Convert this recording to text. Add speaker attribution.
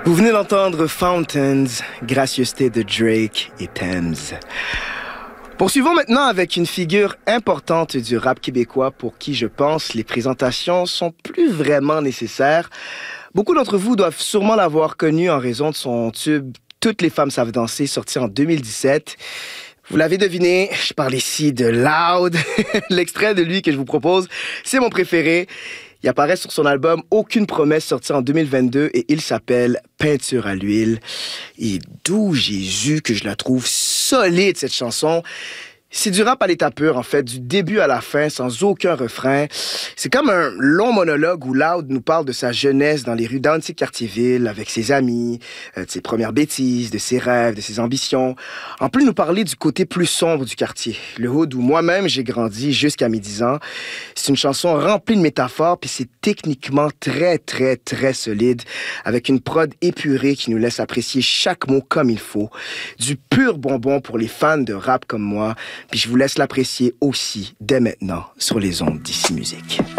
Speaker 1: Vous venez d'entendre Fountains, Gracieuseté de Drake et Thames. Poursuivons maintenant avec une figure importante du rap québécois pour qui, je pense, les présentations sont plus vraiment nécessaires. Beaucoup d'entre vous doivent sûrement l'avoir connu en raison de son tube « Toutes les femmes savent danser » sorti en 2017. Vous l'avez deviné, je parle ici de Loud. L'extrait de lui que je vous propose, c'est mon préféré. Il apparaît sur son album Aucune promesse, sorti en 2022, et il s'appelle Peinture à l'huile. Et d'où Jésus que je la trouve solide, cette chanson. C'est du rap à l'état pur, en fait, du début à la fin, sans aucun refrain. C'est comme un long monologue où Loud nous parle de sa jeunesse dans les rues d'Annecy-Cartierville, avec ses amis, de ses premières bêtises, de ses rêves, de ses ambitions. En plus de nous parler du côté plus sombre du quartier, le hood où moi-même j'ai grandi jusqu'à mes 10 ans. C'est une chanson remplie de métaphores, puis c'est techniquement très, très, très solide, avec une prod épurée qui nous laisse apprécier chaque mot comme il faut. Du pur bonbon pour les fans de rap comme moi. Puis je vous laisse l'apprécier aussi dès maintenant sur les ondes d'Ici Musique.